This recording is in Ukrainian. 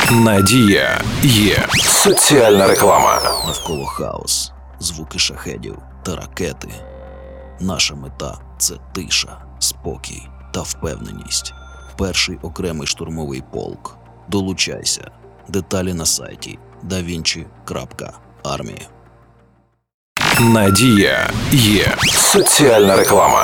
Надія є. Соціальна реклама. Навколо хаос, звуки шахедів та ракети. Наша мета – це тиша, спокій та впевненість. Перший окремий штурмовий полк. Долучайся. Деталі на сайті davinci.army. Надія є. Соціальна реклама.